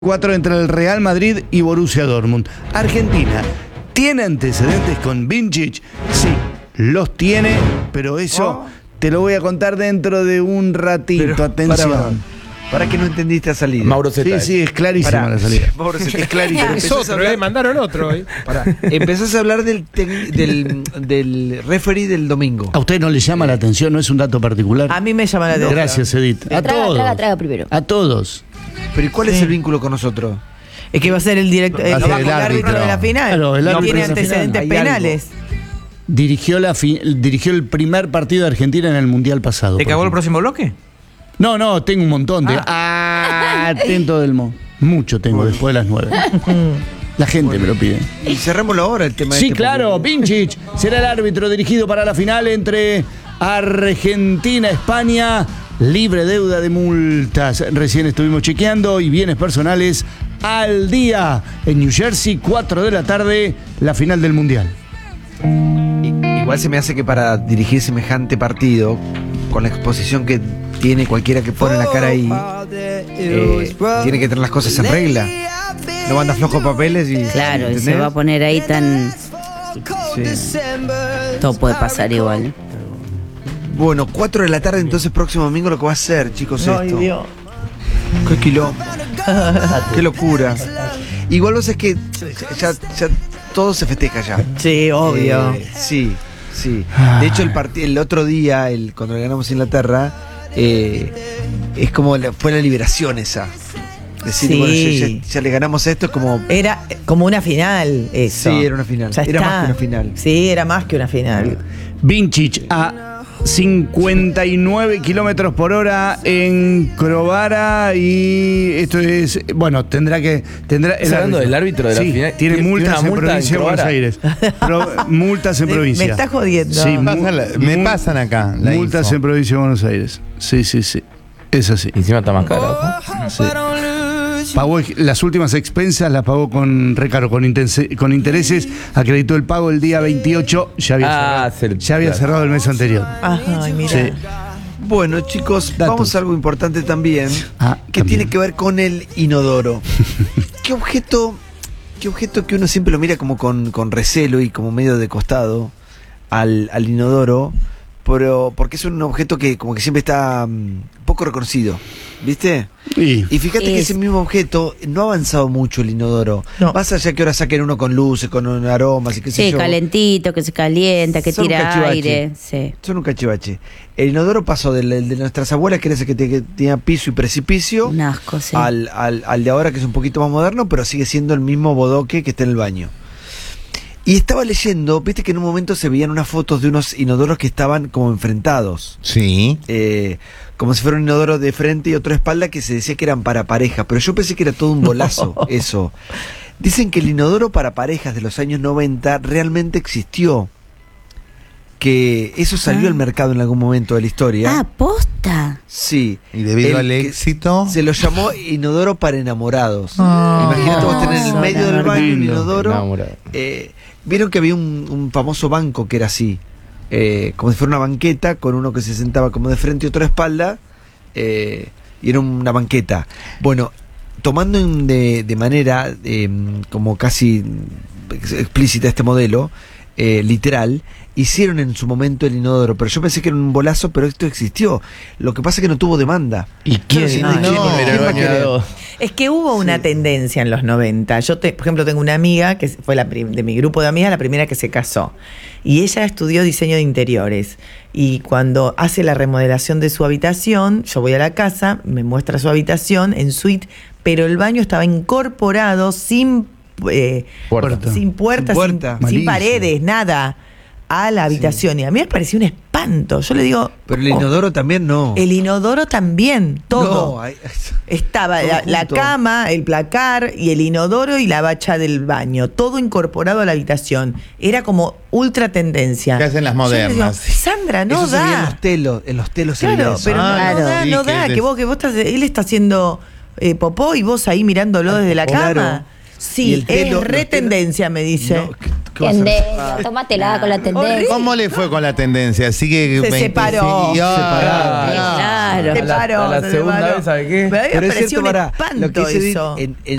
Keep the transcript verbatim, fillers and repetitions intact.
Cuatro entre el Real Madrid y Borussia Dortmund. Argentina, ¿tiene antecedentes con Vinčić? Sí, los tiene, pero eso oh. te lo voy a contar dentro de un ratito. Pero, atención. Para, para, para que no entendiste la salida. Mauro Zeta. Sí, sí, es clarísima la salida. Mauro Zeta, es clarísima. Es otro, hablar... eh, mandaron otro. Eh. Empezás a hablar del, del, del referee del domingo. ¿A usted no le llama eh. la atención? ¿No es un dato particular? A mí me llama la atención. Gracias, Edith. A traga, todos. Traga, traga primero. A todos. Pero ¿y cuál sí. es el vínculo con nosotros? Es que va a ser el director, el, el, el árbitro de la final. Claro, el no tiene árbitro antecedentes penales. Dirigió, la fi dirigió el primer partido de Argentina en el Mundial pasado. ¿Te cagó el próximo bloque? No, no, tengo un montón de... Ah, atento del mo. Mucho tengo bueno. después de las nueve. La gente bueno. me lo pide. Y cerrémoslo ahora el tema. Sí, este claro, Vinčić será el árbitro dirigido para la final entre Argentina, España. Libre deuda de multas. Recién estuvimos chequeando y bienes personales al día. En New Jersey, cuatro de la tarde, la final del Mundial. Igual se me hace que para dirigir semejante partido, con la exposición que tiene cualquiera que pone la cara ahí, eh, tiene que tener las cosas en regla. No manda flojos papeles y... Claro, ¿entendés? Se va a poner ahí tan... Sí. Todo puede pasar igual, ¿eh? Bueno, cuatro de la tarde, entonces próximo domingo lo que va a hacer, chicos, no, esto. Dios. Qué quilombo. Qué locura. Igual vos es que ya, ya todo se festeja ya. Sí, obvio. Eh, sí, sí. De hecho, el, el otro día, el, cuando le ganamos a Inglaterra, eh, es como la, fue la liberación esa. Decir, sí. bueno, ya, ya, ya le ganamos esto, es como... Era como una final eso. Sí, era una final. Ya era está. más que una final. Sí, era más que una final. Vinčić a cincuenta y nueve kilómetros por hora en Krovara y esto es, bueno, tendrá que... Tendrá ¿Estás hablando del árbitro de la sí, final? Tiene multas en multa provincia de Buenos Aires. Pro, multas en me, provincia. Me está jodiendo. Sí, me, pasan, la, me pasan acá la multas info. en provincia de Buenos Aires. Sí, sí, sí. Es así. Encima está más caro. Sí. Pagó las últimas expensas, las pagó con recaro, con, con intereses, acreditó el pago el día veintiocho, ya había, ah, cerrado, ya había cerrado el mes anterior. Ay, mira. Sí. Bueno, chicos, Datos. vamos a algo importante también, ah, que también. tiene que ver con el inodoro. ¿Qué objeto, qué objeto que uno siempre lo mira como con, con recelo y como medio de costado al, al inodoro? Pero porque es un objeto que como que siempre está um, poco reconocido, ¿viste? Sí. Y fíjate es. que ese mismo objeto no ha avanzado mucho el inodoro. No. Más allá que ahora saquen uno con luces, con aromas y qué sé sí, yo. Sí, calentito, que se calienta, que Son tira aire. Sí. Son un cachivache. El inodoro pasó del, del de nuestras abuelas, que era ese que, te, que tenía piso y precipicio, un asco, sí. al, al, al de ahora, que es un poquito más moderno, pero sigue siendo el mismo bodoque que está en el baño. Y estaba leyendo, viste que en un momento se veían unas fotos de unos inodoros que estaban como enfrentados. Sí. Eh, como si fuera un inodoro de frente y otro de espalda, que se decía que eran para pareja, pero yo pensé que era todo un bolazo, no. eso. Dicen que el inodoro para parejas de los años noventa realmente existió. Que eso salió ah. al mercado en algún momento de la historia. Ah, posta. Sí. Y debido al éxito... Se lo llamó inodoro para enamorados. Oh, Imagínate vos tener en el medio del baño un inodoro. Eh, Vieron que había un, un famoso banco que era así. Eh, como si fuera una banqueta, con uno que se sentaba como de frente y otro de espalda. Eh, y era una banqueta. Bueno, tomando de, de manera eh, como casi explícita este modelo, eh, literal, hicieron en su momento el inodoro, pero yo pensé que era un bolazo, pero esto existió. Lo que pasa es que no tuvo demanda. ¿Y quién? Si no, no, no. Es que hubo una sí. tendencia en los noventa. Yo, te, por ejemplo, tengo una amiga que fue la de mi grupo de amigas, la primera que se casó. Y ella estudió diseño de interiores. Y cuando hace la remodelación de su habitación, yo voy a la casa, me muestra su habitación en suite, pero el baño estaba incorporado sin eh, puerta. sin puertas, sin, puerta. sin, sin paredes, nada, a la habitación. Sí. Y a mí me pareció un espanto. Yo le digo... Pero el inodoro oh, también no. El inodoro también, todo. No, hay, Estaba todo la, la cama, el placar y el inodoro y la bacha del baño. Todo incorporado a la habitación. Era como ultra tendencia. ¿Qué hacen las modernas? Digo, Sandra, no eso da. Se en los telos, en los telos. Claro, pero ah, no, no da, sí, no da. Que, que vos, que vos estás, él está haciendo eh, popó y vos ahí mirándolo desde la claro. cama. Sí, telo, es re tendencia, me dice. No, que va a ser. Tendencia, tómatela con la tendencia. ¿Cómo le fue con la tendencia? Sigue Se veinte separó. siguió. Separaron. Claro. Se paró, A la se segunda separó. vez, ¿sabe qué? Me había Pero es parecido cierto, un para espanto lo que dice eso. en, en